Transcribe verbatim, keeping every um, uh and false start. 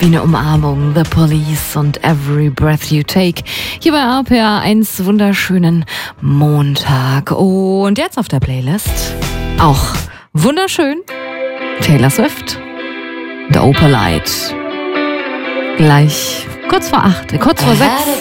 Wie eine Umarmung, The Police und Every Breath You Take. Hier bei R P R eins wunderschönen Montag. Und jetzt auf der Playlist auch wunderschön Taylor Swift, The Opalite. Gleich kurz vor acht, kurz vor sechs.